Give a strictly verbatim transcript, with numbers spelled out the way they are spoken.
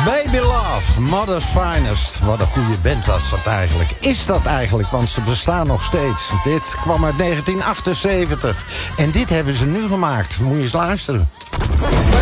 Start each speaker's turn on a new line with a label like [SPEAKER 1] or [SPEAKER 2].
[SPEAKER 1] Baby Love, Mother's Finest. Wat een goede band was dat eigenlijk. Is dat eigenlijk, want ze bestaan nog steeds. Dit kwam uit negentien achtenzeventig. En dit hebben ze nu gemaakt. Moet je eens luisteren.